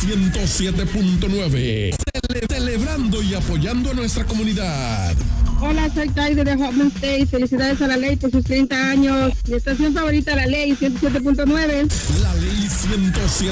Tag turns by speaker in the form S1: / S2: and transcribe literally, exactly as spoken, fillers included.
S1: ciento siete punto nueve. Cele- celebrando y apoyando a nuestra comunidad.
S2: Hola, soy Taide de Hotman State. Felicidades a la ley por sus treinta años. Mi estación favorita, la ley ciento siete punto nueve.
S1: La ley ciento siete.